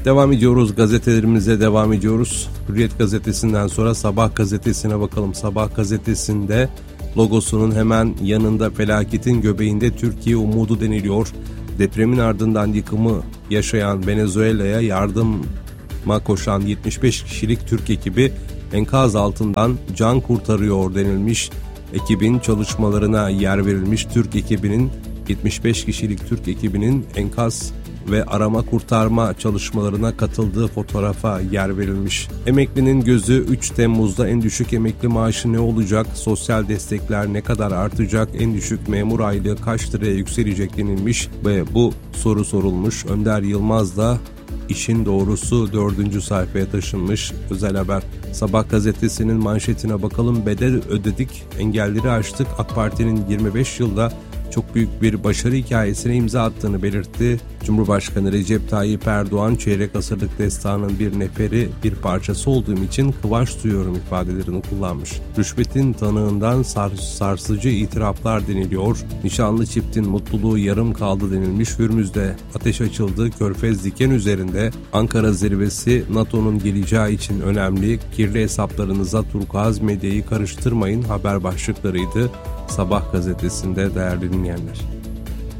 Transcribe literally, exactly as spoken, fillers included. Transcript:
Devam ediyoruz, gazetelerimize devam ediyoruz. Hürriyet gazetesinden sonra Sabah gazetesine bakalım. Sabah gazetesinde logosunun hemen yanında felaketin göbeğinde Türkiye umudu deniliyor. Depremin ardından yıkımı yaşayan Venezuela'ya yardıma koşan yetmiş beş kişilik Türk ekibi enkaz altından can kurtarıyor denilmiş. Ekibin çalışmalarına yer verilmiş. Türk ekibinin yetmiş beş kişilik Türk ekibinin enkaz ve arama kurtarma çalışmalarına katıldığı fotoğrafa yer verilmiş. Emeklinin gözü üç Temmuz'da en düşük emekli maaşı ne olacak? Sosyal destekler ne kadar artacak? En düşük memur aylığı kaç liraya yükselecek denilmiş ve bu soru sorulmuş. Önder Yılmaz da işin doğrusu dördüncü sayfaya taşınmış. Özel haber. Sabah gazetesinin manşetine bakalım. Bedel ödedik, engelleri aştık. AK Parti'nin yirmi beş yılda çok büyük bir başarı hikayesine imza attığını belirtti. Cumhurbaşkanı Recep Tayyip Erdoğan, çeyrek asırlık destanın bir neferi, bir parçası olduğum için kıvanç duyuyorum ifadelerini kullanmış. Rüşvetin tanığından sars- sarsıcı itiraflar deniliyor. Nişanlı çiftin mutluluğu yarım kaldı denilmiş. Hürmüz'de ateş açıldı. Körfez diken üzerinde Ankara zirvesi NATO'nun geleceği için önemli. Kirli hesaplarınıza turkuaz medyayı karıştırmayın haber başlıklarıydı. Sabah gazetesinde değerli dinleyenler.